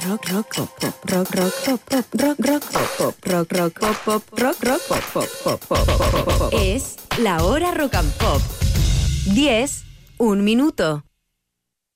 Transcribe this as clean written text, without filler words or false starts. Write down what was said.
Rock, rock, pop, pop, rock, rock, pop, pop, rock, rock, pop, pop, rock, rock, pop, pop, rock, rock, pop, pop, pop, pop, pop, pop. Es la hora rock and pop. 10, 1 minuto.